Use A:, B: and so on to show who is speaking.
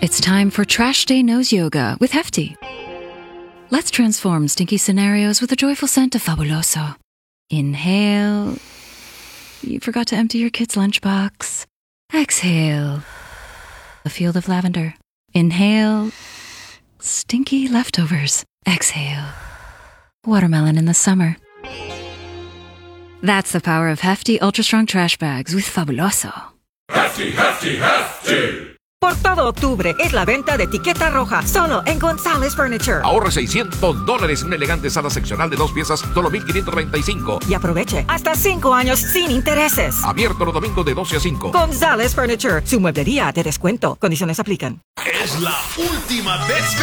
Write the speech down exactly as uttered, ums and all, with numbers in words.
A: It's time for Trash Day Nose Yoga with Hefty. Let's transform stinky scenarios with a joyful scent of Fabuloso. Inhale. You forgot to empty your kid's lunchbox. Exhale. A field of lavender. Inhale. Stinky leftovers. Exhale. Watermelon in the summer. That's the power of Hefty Ultra Strong Trash Bags with Fabuloso.
B: Hefty, Hefty, Hefty.
C: Por todo octubre es la venta de etiqueta roja, solo en González Furniture.
D: Ahorre seiscientos dólares en una elegante sala seccional de dos piezas, solo mil quinientos noventa y cinco.
C: Y aproveche hasta cinco años sin intereses.
D: Abierto los domingos de doce a cinco.
C: González Furniture, su mueblería de descuento. Condiciones aplican.
B: Es la última vez.